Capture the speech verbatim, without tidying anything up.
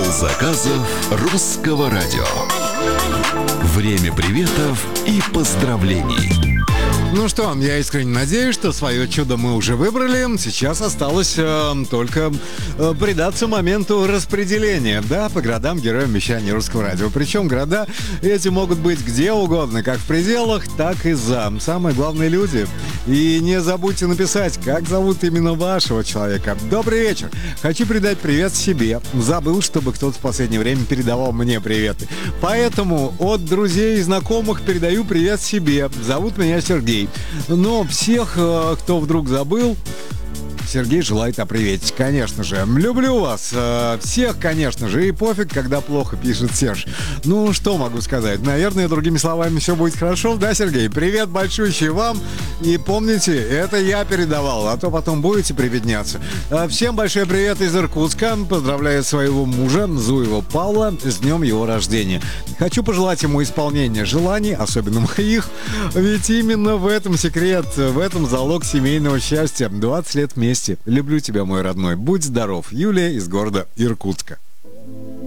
заказов Русского радио. Время приветов и поздравлений. Ну что, я искренне надеюсь, что свое чудо мы уже выбрали. Сейчас осталось э, только э, предаться моменту распределения, да, по городам героям вещания Русского радио. Причем города эти могут быть где угодно, как в пределах, так и за. Самое главное, люди. И не забудьте написать, как зовут именно вашего человека. Добрый вечер. Хочу передать привет себе. Забыл, чтобы кто-то в последнее время передавал мне приветы. Поэтому от друзей и знакомых передаю привет себе. Зовут меня Сергей. Но всех, кто вдруг забыл, Сергей желает оприветить, конечно же. Люблю вас всех, конечно же. И пофиг, когда плохо, пишет Серж. Ну, что могу сказать? Наверное, другими словами, все будет хорошо. Да, Сергей? Привет большущий вам. И помните, это я передавал, а то потом будете прибедняться. Всем большой привет из Иркутска. Поздравляю своего мужа, Зуева Павла, с днем его рождения. Хочу пожелать ему исполнения желаний, особенно моих. Ведь именно в этом секрет, в этом залог семейного счастья. двадцать лет вместе. Люблю тебя, мой родной. Будь здоров. Юлия из города Иркутска.